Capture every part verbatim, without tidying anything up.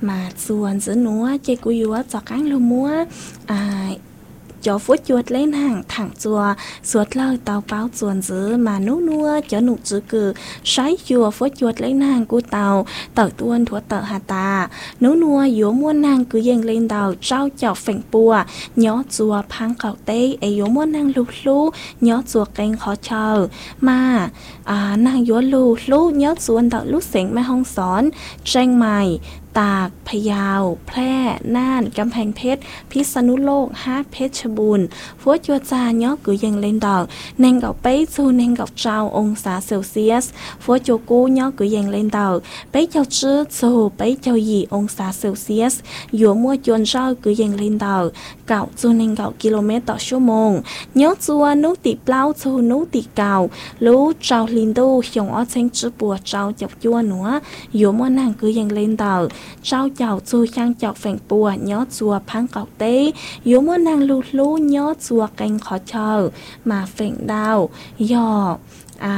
mà xuân giữa núa chơi cú yếu cho cắn lô múa à cho phút chuột lên hàng thẳng chùa suốt lời tàu báo chuồn dữ mà nú nua cho nụ chữ cử sái chùa phút chuột lên hàng của tàu tàu tuôn thua tàu hà tà nú nua yếu muôn nàng cứ dành lên đầu trao chọc phèn bùa nhó chùa phang khẩu tê ấy yếu muôn nàng lục lú nhó chùa canh khó chờ mà à, nàng yếu lù lú nhó chuồn tàu lúc xỉn mai hong xón tranh màyตากพะเยาแพร่น่านกำแพงเพชรพิษณุโลกฮาเพชรบูรณ์ฟัวจัวจาเนาะกือยังเล่นดอกเน่งกับไปซูเน่งกับเจ้าองศาเซลเซียสฟัวจัวกูเนาะกือยังเล่นดอกไปเจ้าจื้อซูไปเจ้าหยี่องศาเซลเซียสอยู่มัวจวนเจ้ากือยังเล่นดอกเก่าซูเน่งเก่ากิโลเมตรต่อชั่วโมงเนาะจัวนุติเปล่าซูนุติเก่ารู้เจ้าลินดูหยงอ้อเชงจื้อปัวเจ้าจับจัวหนัวอยู่มัวนางกือยังเล่นดอกเจ้าเจ้าจูช่างเจ้าแฝงปัวย้อจัวพังเก่าเต้อยู่เมื่อนางลูลูย้อจัวแกงขอเชอมาแฝงดาวย่ออ่า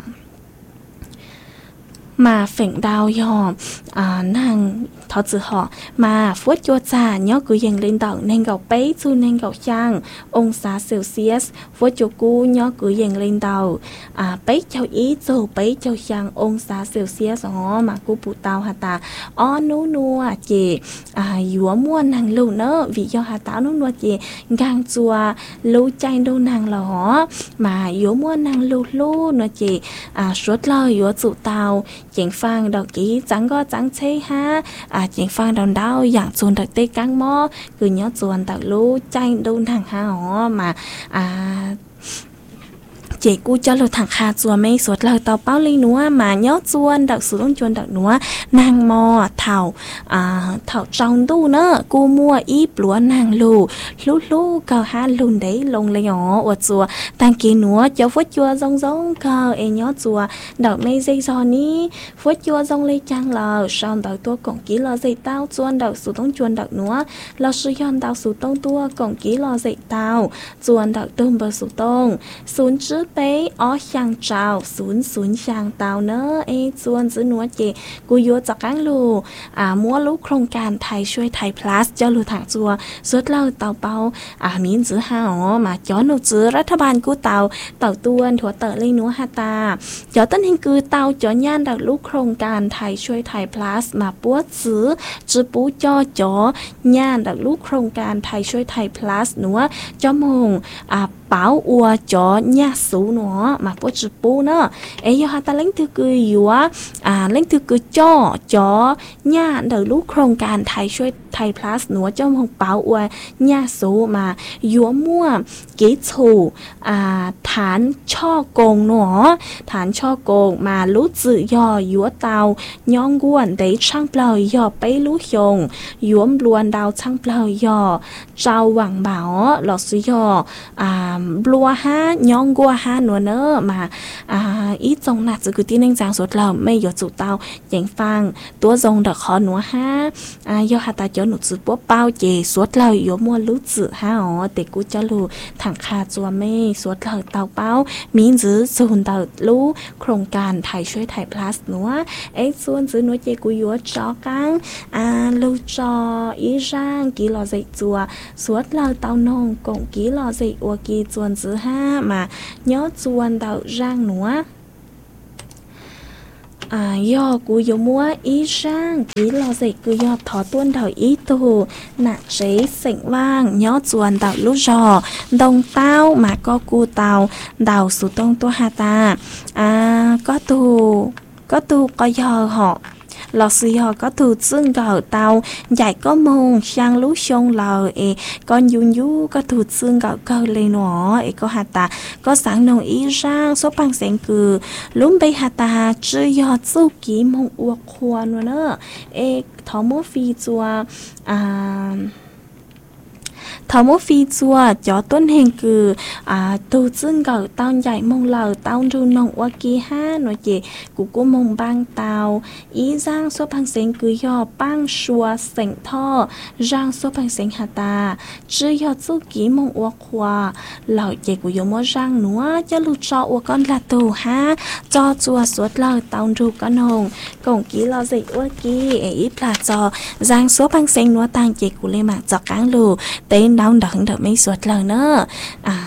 มาแฝงดาวยอมอ่านางทอจือหอมาฟวดจัวจ่าเนาะกูยังเล่นดอกเน่งเก่าเป๊จูเน่งเก่าช่างองศาเซลเซียสฟวดจัวกูเนาะกูยังเล่นดอกอ่าเป๊เจ้าอีจูเป๊เจ้าช่างองศาเซลเซียสอ๋อมากูปูเตาหาตาอ๋อนูนัวเจอ่ายัวม่วนนางลูเนอะวิยอหาตานูนัวเจกางจัวลูใจดูนางหรอมายัวม่วนนางลูลูนัวเจอ่าสวดเลยยัวจูเตาเจียงฟังดอกกี้จังก็จังเชฮะอ่าเจียงฟังดอนดาวอย่างส่วนดอกเตกังหม้อคือเนาะส่วนดอกรู้ใจดูทางหาอ๋อมาอ่าเจกูจะเราถังคาจัวไม่สวดเราเตาเป้าเลยนัวมาเนาะจวนดอกสูงจวนดอกนัวนางมอเถ่าอ่าเถ่าจองดูเนอะกูมัวอีปลัวนางลูลูลูเกาฮาลุนได้ลงเลยอ๋ออวดจัวตังกีนัวเจ้าฟดจัวจงจงเกาเอเนาะจัวดอกไม่ใจซอนี้ฟดจัวจงเลยจังเราชอนดอกตัวกงกีเราใจเต้าจวนดอกสูงจวนดอกนัวเราซื้อยอนดอกสูตรงตัวกงกีเราใจเต้าจวนดอกตุ้มเบอร์สูตรงศูนย์จื้อไปอ๋อช่างเจ้าศูนย์ศูนย์ช่างเตาเนอะเอจวนซื้อหนัวเจกูยัวจากกังลูอ่ามัวรู้โครงการไทยช่วยไทย plus เจ้าลูถังจัวสุดเล่าเตาเปาอ่ามีนจื้อห้าอ๋อมาย้อนหนูจื้อรัฐบาลกูเตาเตาต้วนถั่วเตอเลยหนัวฮาตาย้อนต้นหิงคือเตาย้อนย่านดักลูกโครงการไทยช่วยไทย plus มาปัวจื้อจื้อปูจ่อจ่อย่านดักลูกโครงการไทยช่วยไทย plus หนัวจ้อมงอ่าเป้าอัวจ่อญาสูหนัวมาปวดจุปูเนอะเอ้ยฮะตาเล่งถือคืออยู่อ่ะอ่าเล่งถือคือจ่อจ่อญาเดี๋ยวลูกโครงการไทยช่วยไทย plus หนัวจ้อมงเป้าอัวญาสูมายัวมั่วกิจูอ่าฐานช่อโกงหนัวฐานช่อโกงมารู้จื่อย่อยัวเตาย่องก้วนได้ช่างเปล่าย่อไปรู้ยงยัวมลวนดาวช่างเปล่าย่อเจ้าหวังบ่าวหลอดสุย่ออ่าบลัวฮะย่องกัวฮะหนัวเนอมาอ่าอีจงหนักจะคือที่นั่งจางสดเราไม่หยดจุดเตาอย่างฟังตัวจงดอกคอหนัวฮะอ่ายอหาตาเจ้าหนูจืดปัวเป้าเจสวดเราโยมัวรู้จืดฮะอ๋อเด็กกูจะรู้ถังคาจัวไม่สวดเราเตาเป้ามีจื้อส่วนเตารู้โครงการไทยช่วยไทย plus หนัวเอ็กส่วนจื้อหนัวเจกูยัวจอกังอ่าลูจออีร่างกีหล่อใจจัวสวดเราเตานงกงกีหล่อใจอัวกีจวนจื้อห้ามาย้อจวนเตาร่างหนัวอ่ายอกูยมัวอีช่างกีรอเสกกูยอถอต้นเถาอีตูหนักเฉยเสียงว่างย้อจวนเต่าลูกจอดงเต้ามาก็กูเต่าเต่าสุดตรงตัวฮาตาอ่าก็ตูก็ตูก็ยอเหาะลอซื้อก็ถูกซึ่งก็เตาใหญ่ก็มงช่างรู้ชงเราเอก่อนยุนยูก็ถูกซึ่งก็เกเลยหนอเอก็หาตาก็สังนงอีร่างซบปังเสียงคือลุ้มไปหาตาจื้อยอดสู้กี่มงอวกควรวะเนอะเอทอมฟีจัวอ่า thảo mô phi chua cho tuân hình cử à tu chân gạo tao dạy mong lờ tao ru nông wa ki ha nói chị cụ cô mong bang tao ý giang số bằng sinh cứ yo bang xua sinh tho giang số bằng sinh hà ta chứ yo chú ký mong wa khoa lợ chị cụ yo mô giang nữa cho lu cho wa con là tù ha cho chua suốt lờ tao ru con hồng cổng ký lo dịch wa ki ít là cho giang số bằng sinh nữa tăng chị cụ lên mạng cho cán lù tên đau đớn đỡ mấy suốt lờ nữa à